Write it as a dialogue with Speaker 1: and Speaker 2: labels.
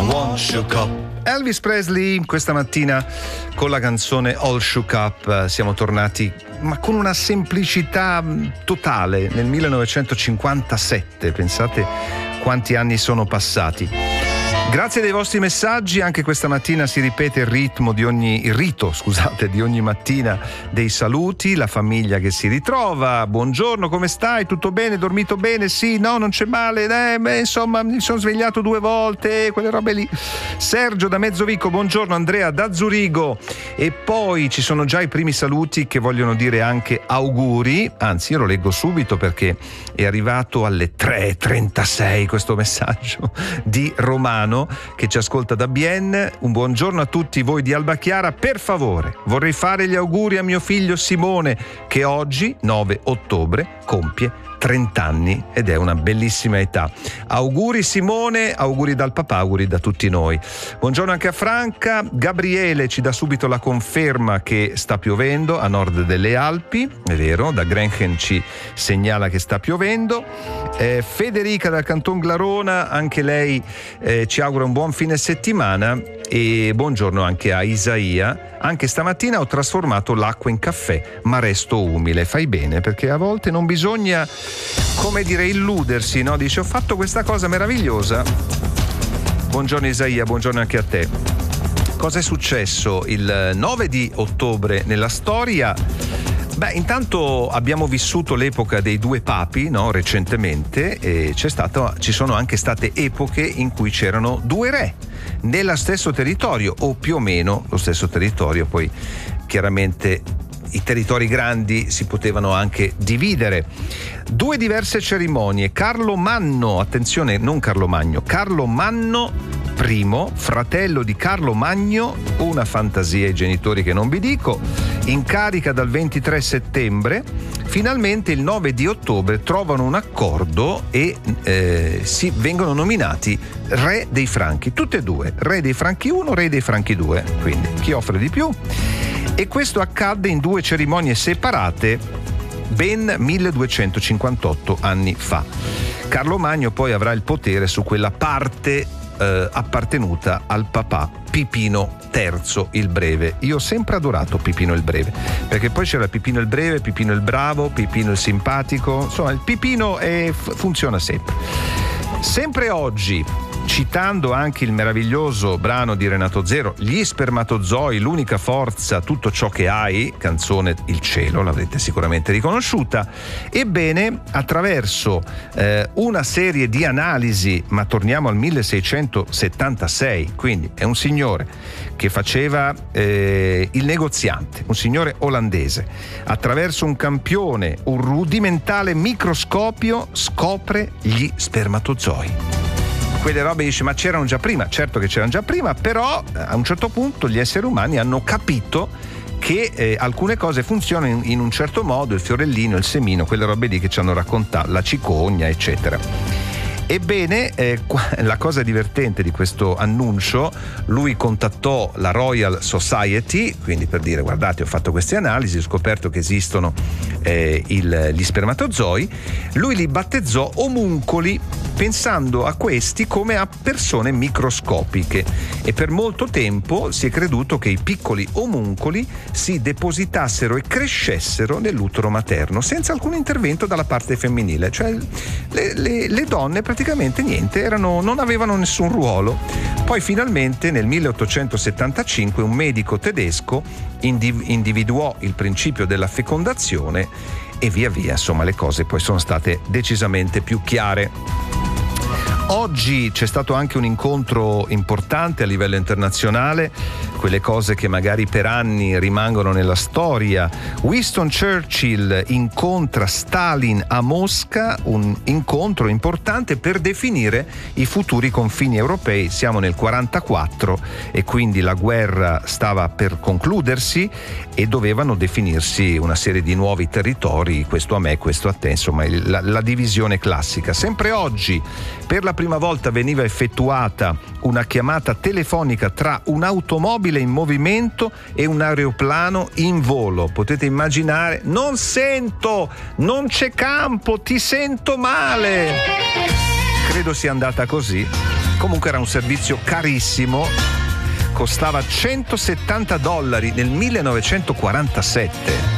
Speaker 1: One Shook Up. Elvis Presley questa mattina con la canzone All Shook Up. Siamo tornati ma con una semplicità totale nel 1957, pensate quanti anni sono passati. Grazie dei vostri messaggi, anche questa mattina si ripete il rito di ogni mattina dei saluti, la famiglia che si ritrova. Buongiorno, come stai? Tutto bene? Dormito bene? Sì, no, non c'è male. Insomma, mi sono svegliato 2 volte, quelle robe lì. Sergio da Mezzovico, buongiorno. Andrea da Zurigo. E poi ci sono già i primi saluti che vogliono dire anche auguri. Anzi, io lo leggo subito perché è arrivato alle 3:36 questo messaggio di Romano che ci ascolta da Bienne. Un buongiorno a tutti voi di Albachiara. Per favore, vorrei fare gli auguri a mio figlio Simone che oggi, 9 ottobre, compie 30 anni ed è una bellissima età. Auguri Simone, auguri dal papà, auguri da tutti noi. Buongiorno anche a Franca. Gabriele ci dà subito la conferma che sta piovendo a nord delle Alpi, è vero, da Grenchen ci segnala che sta piovendo. Federica dal Canton Glarona, anche lei ci augura un buon fine settimana. E buongiorno anche a Isaia. Anche stamattina ho trasformato l'acqua in caffè, ma resto umile. Fai bene, perché a volte non bisogna, come dire, illudersi, no? Dice, ho fatto questa cosa meravigliosa. Buongiorno Isaia, buongiorno anche a te. Cosa è successo il 9 di ottobre nella storia? Beh, intanto abbiamo vissuto l'epoca dei 2 papi, no? Recentemente, e ci sono anche state epoche in cui c'erano 2 re nello stesso territorio, o più o meno lo stesso territorio. Poi chiaramente i territori grandi si potevano anche dividere. 2 diverse cerimonie. Carlo Manno, attenzione, non Carlo Magno, Carlo Manno I, fratello di Carlo Magno, una fantasia ai genitori che non vi dico, in carica dal 23 settembre, finalmente il 9 di ottobre trovano un accordo e si vengono nominati re dei Franchi, tutte e 2, re dei Franchi 1, re dei Franchi 2, quindi chi offre di più. E questo accadde in 2 cerimonie separate ben 1258 anni fa. Carlo Magno poi avrà il potere su quella parte appartenuta al papà Pipino III il Breve. Io ho sempre adorato Pipino il Breve, perché poi c'era Pipino il Breve, Pipino il Bravo, Pipino il Simpatico, insomma il Pipino funziona sempre. Sempre oggi, citando anche il meraviglioso brano di Renato Zero, Gli spermatozoi, l'unica forza, tutto ciò che hai, canzone Il cielo, l'avrete sicuramente riconosciuta. Ebbene, attraverso una serie di analisi, ma torniamo al 1676, quindi è un signore che faceva il negoziante, un signore olandese, attraverso un campione, un rudimentale microscopio scopre gli spermatozoi. Quelle robe dice, ma c'erano già prima? Certo che c'erano già prima, però a un certo punto gli esseri umani hanno capito che alcune cose funzionano in un certo modo, il fiorellino, il semino, quelle robe lì che ci hanno raccontato, la cicogna, eccetera. Ebbene, la cosa divertente di questo annuncio, lui contattò la Royal Society, quindi per dire, guardate, ho fatto queste analisi, ho scoperto che esistono gli spermatozoi. Lui li battezzò omuncoli, pensando a questi come a persone microscopiche, e per molto tempo si è creduto che i piccoli omuncoli si depositassero e crescessero nell'utero materno senza alcun intervento dalla parte femminile, cioè le donne praticamente niente, non avevano nessun ruolo. Poi finalmente nel 1875 un medico tedesco individuò il principio della fecondazione e via via, insomma, le cose poi sono state decisamente più chiare. Oggi c'è stato anche un incontro importante a livello internazionale, quelle cose che magari per anni rimangono nella storia. Winston Churchill incontra Stalin a Mosca, un incontro importante per definire i futuri confini europei. Siamo nel 1944 e quindi la guerra stava per concludersi e dovevano definirsi una serie di nuovi territori, questo a me, questo a te, insomma la divisione classica. Sempre oggi per la prima volta veniva effettuata una chiamata telefonica tra un'automobile in movimento e un aeroplano in volo. Potete immaginare, non sento, non c'è campo, ti sento male. Credo sia andata così. Comunque era un servizio carissimo, costava $170 nel 1947.